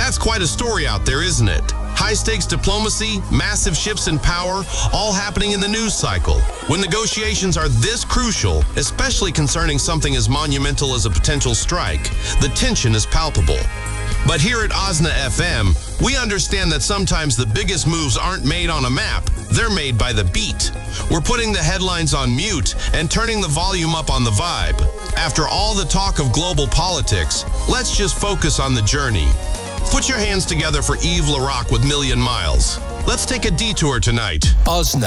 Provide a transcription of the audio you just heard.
That's quite a story out there, isn't it? High-stakes diplomacy, massive shifts in power, all happening in the news cycle. When negotiations are this crucial, especially concerning something as monumental as a potential strike, the tension is palpable. But here at OSNA FM, we understand that sometimes the biggest moves aren't made on a map, they're made by the beat. We're putting the headlines on mute and turning the volume up on the vibe. After all the talk of global politics, let's just focus on the journey. Put your hands together for Yves Laroque with Million Miles. Let's take a detour tonight. OSNA